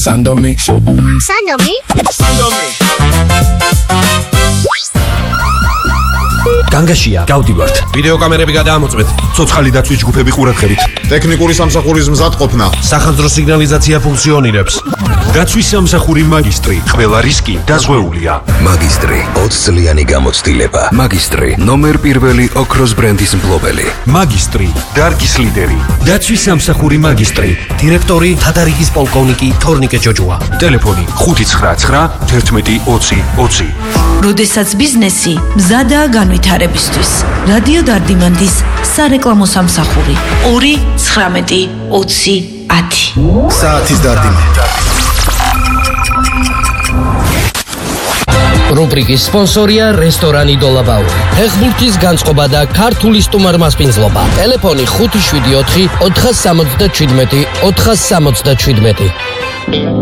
Sandomi. Sandomi? Sandomi. განგაშია, გავდივართ. ვიდეო კამერები გადაამოწმეთ. ცოცხალი დაცვის ჯგუფები ყურადღებით. ტექნიკური სამსახურის მზადყოფნა. სახანძრო სიგნალიზაცია ფუნქციონირებს. დაცვის სამსახური მაგისტრი. ყველა რისკი დაზღვეულია. მაგისტრი 20 წლიანი გამოცდილება. მაგისტრი ნომერ პირველი ოქროს ბრენდის მფლობელი. მაგისტრი, დარგის ლიდერი. დაცვის სამსახური მაგისტრი. დირექტორი თადარიგის პოლკოვნიკი თორნიკე ჯოჯუა. ტელეფონი 599 11 20 20. როდესაც ბიზნესი მზადაა განვითარებისთვის. რადიო დარდიმანდის სარეკლამო სამსახური 219 20 10. საათის დარდიმანი. რუბრიკის სპონსორია რესტორანი დოლაბაური. ფეხბურთის განწყობა და ქართული სტუმარმასპინძლობა. ტელეფონი 574 477 477.